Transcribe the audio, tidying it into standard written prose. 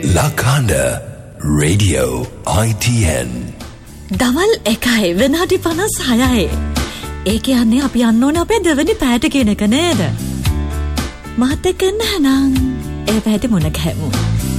Lakanda Radio ITN. දවල් 1 විනාඩි 56. ඒ කියන්නේ අපි යන්න ඕනේ අපේ දෙවෙනි පැයට කියන එක නේද? මාත් එක්ක නහනම් ඒ පැයට මොන ගහමු.